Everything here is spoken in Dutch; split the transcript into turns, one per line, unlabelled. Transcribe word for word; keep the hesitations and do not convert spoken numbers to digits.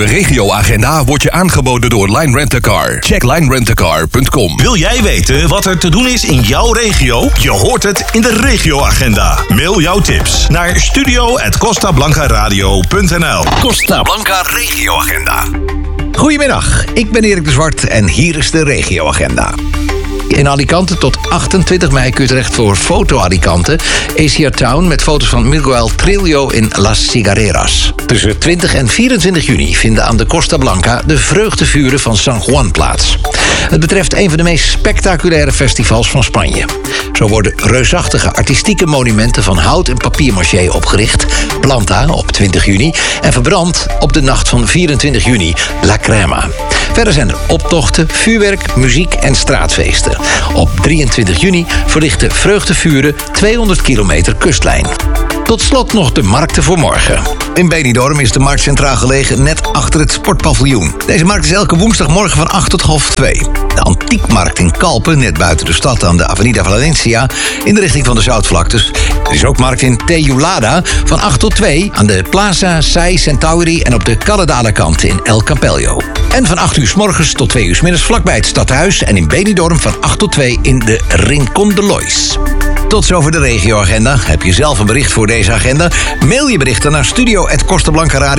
De regioagenda wordt je aangeboden door Line Rent A Car. Check line rent a car punt com.
Wil jij weten wat er te doen is in jouw regio? Je hoort het in de regioagenda. Mail jouw tips naar studio at costa blanca radio punt n l.
Costa Blanca Regioagenda.
Goedemiddag, ik ben Erik de Zwart en hier is de regioagenda. In Alicante tot achtentwintig mei kun je terecht voor Foto Alicante, Asia Town met foto's van Miguel Trillo in Las Cigarreras. Tussen twintig en vierentwintig juni vinden aan de Costa Blanca de vreugdevuren van San Juan plaats. Het betreft een van de meest spectaculaire festivals van Spanje. Zo worden reusachtige artistieke monumenten van hout en papier-maché opgericht, Planta op twintig juni en verbrand op de nacht van vierentwintig juni, La Crema. Verder zijn er optochten, vuurwerk, muziek en straatfeesten. Op drieëntwintig juni verlichten vreugdevuren tweehonderd kilometer kustlijn. Tot slot nog de markten voor morgen. In Benidorm is de markt centraal gelegen, net achter het sportpaviljoen. Deze markt is elke woensdagmorgen van acht tot half twee. De antiekmarkt in Kalpen, net buiten de stad aan de Avenida Valencia, in de richting van de Zoutvlaktes. Er is ook markt in Tejulada van acht tot twee aan de Plaza Sai Centauri en op de Caledale kant in El Campello. En van acht uur 's morgens tot twee uur 's middags vlakbij het stadhuis en in Benidorm van acht tot twee in de Rincon de Lois. Tot zover de regioagenda. Heb je zelf een bericht voor deze agenda? Mail je berichten naar studio at costa blanca radio.